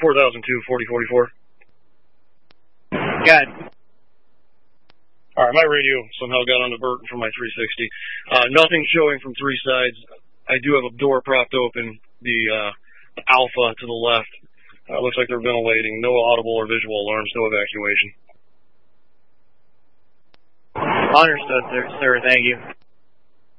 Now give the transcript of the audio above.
4002, 4044. Got it. All right, my radio somehow got on the Burton from my 360. Nothing showing from three sides. I do have a door propped open, the Alpha to the left. Looks like they're ventilating. No audible or visual alarms, no evacuation. Understood, sir. Thank you.